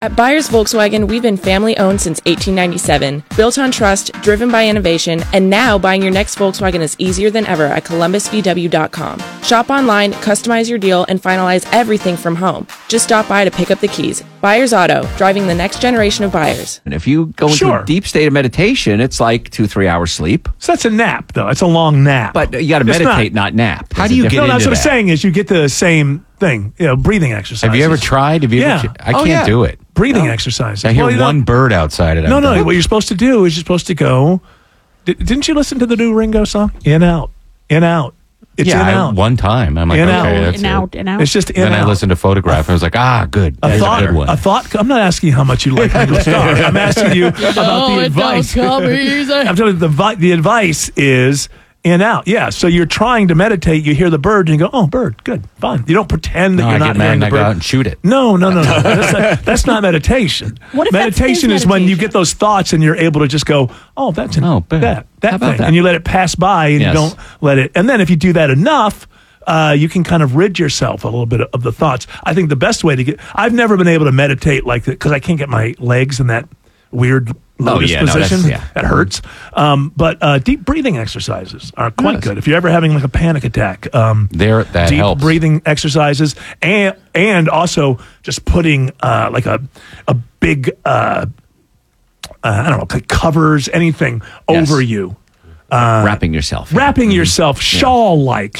At Byers Volkswagen, we've been family-owned since 1897, built on trust, driven by innovation, and now buying your next Volkswagen is easier than ever at ColumbusVW.com. Shop online, customize your deal, and finalize everything from home. Just stop by to pick up the keys. Byers Auto, driving the next generation of buyers. And if you go into a deep state of meditation, it's like 2-3 hours sleep. So that's a nap, though. It's a long nap. But you got to meditate, not nap. How do you get into that? That's what I'm saying is you get the same thing, breathing exercises. Have you ever tried? I can't do it. Breathing exercises. I hear one bird outside of that. No. What you're supposed to do is you're supposed to go. Didn't you listen to the new Ringo song? In, out, in, out. It's in, out. One time. I'm like, in, okay, out. that's In, it. out, in, out. It's just in, Then out. I listened to Photograph and I was like, good. That's a good one. A thought. I'm not asking you how much you like Ringo Starr. I'm asking you about the advice. I'm telling you, the advice is in, out. Yeah, so you're trying to meditate. You hear the bird and you go, oh, bird, good, fine. You don't pretend that you're not hearing the I bird. go out and shoot it. No. That's not meditation. What if meditation that's is when you get those thoughts and you're able to just go, oh, that's that thing. that? And you let it pass by and you don't let it. And then if you do that enough, you can kind of rid yourself a little bit of the thoughts. I think the best way to I've never been able to meditate like that because I can't get my legs in that weird lotus position. That hurts. But deep breathing exercises are quite good. If you're ever having like a panic attack, that deep helps. breathing exercises and also just putting like a big I don't know, like covers, anything over you. Wrapping yourself shawl-like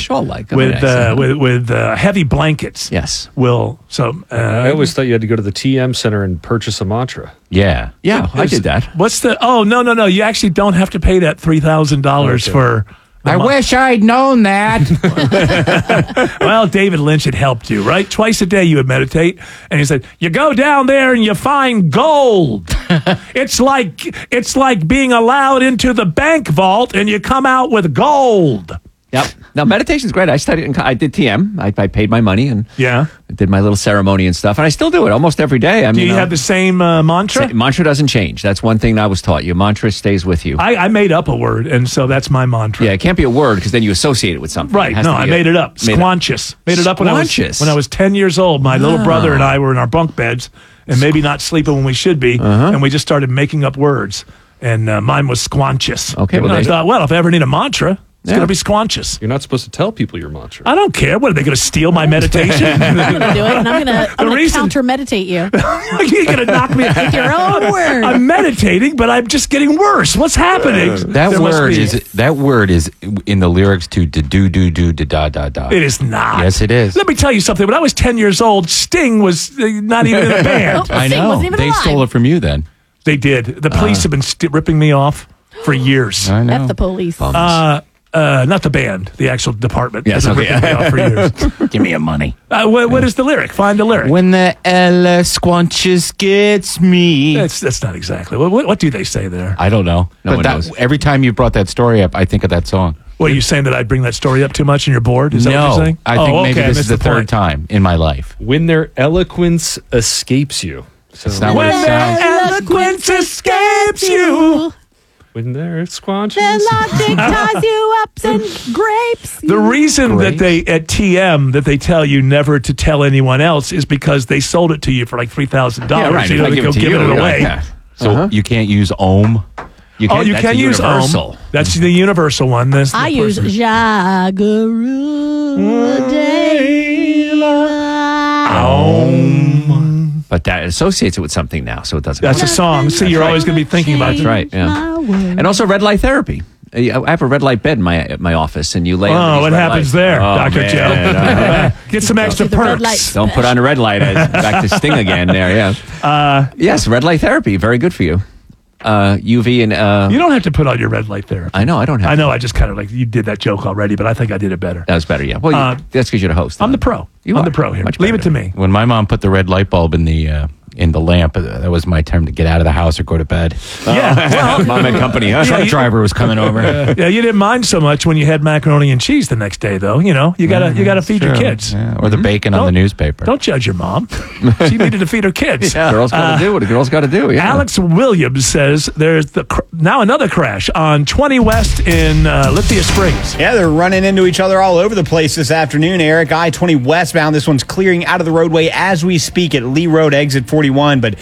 with heavy blankets. Yes. I always thought you had to go to the TM Center and purchase a mantra. Yeah, I did that. What's the? Oh no! You actually don't have to pay that $3,000 for. I wish I'd known that. Well, David Lynch had helped you, right? Twice a day you would meditate, and he said, "You go down there and you find gold. It's like being allowed into the bank vault, and you come out with gold." Yep. Now, meditation's great. I studied. I did TM. I paid my money and I did my little ceremony and stuff, and I still do it almost every day. Do you have the same mantra? Mantra doesn't change. That's one thing I was taught. Your mantra stays with you. I made up a word, and so that's my mantra. Yeah, it can't be a word because then you associate it with something. Right. No, I made it up. Squanchous. Made it up when I was 10 years old. My little brother and I were in our bunk beds and maybe not sleeping when we should be, and we just started making up words. And mine was squanchous. Okay. Well, I thought, if I ever need a mantra, it's going to be squanchous. You're not supposed to tell people your mantra. I don't care. What, are they going to steal my meditation? I'm going to do it, and I'm going to counter-meditate you. You're going to knock me with your own word. I'm meditating, but I'm just getting worse. What's happening? That word is in the lyrics to da. It is not. Yes, it is. Let me tell you something. When I was 10 years old, Sting was not even in the band. I know. They stole it from you then. They did. The police have been ripping me off for years. I know. F the police. Not the band, the actual department. Yes, okay. Ripping me off for years. Give me your money. What is the lyric? Find the lyric. When the Ella squanches gets me. That's not exactly. What do they say there? I don't know. No one but knows. Every time you brought that story up, I think of that song. What are you saying, that I bring that story up too much and you're bored? Is that what you're saying? I think maybe this is the third point. time in my life. When their eloquence escapes you. That's not what it When sounds. eloquence escapes you. When their squanches. Their logic ties you up and grapes. The reason that they at TM that they tell you never to tell anyone else is because they sold it to you for like $3,000. Yeah, right. So you If I don't give go it to giving you, it you're away. like that. So you can't use Om. You can use universal. Om. That's the universal one. I use Om. But that associates it with something now, so it doesn't. That's a song. See, you're always going to be thinking about it. That's right. Yeah. And also red light therapy. I have a red light bed in my office, and you lay. Oh, what happens there, Dr. man. Joe? Get some extra The red perks. light. Don't put on a red light. Back to Sting again. There, yeah. Yes, red light therapy, very good for you. UV and You don't have to put on your red light therapy. I know I don't have. I know. I just kind of you did that joke already, but I think I did it better. That was better. Yeah. Well, that's because you're the host. I'm the pro. You I'm are. the pro here. Much Leave it better. to me. When my mom put the red light bulb in the lamp, that was my time to get out of the house or go to bed. Yeah. Well, Mom and company. Huh? Truck driver was coming over. yeah, you didn't mind so much when you had macaroni and cheese the next day, though. You know, you gotta feed your kids. Yeah, or the bacon on the newspaper. Don't judge your mom. She needed to feed her kids. Girls got to do what a girl's got to do. Yeah. Alex Williams says there's now another crash on 20 West in Lithia Springs. Yeah, they're running into each other all over the place this afternoon, Eric. I-20 westbound. This one's clearing out of the roadway as we speak at Lee Road, exit 41. But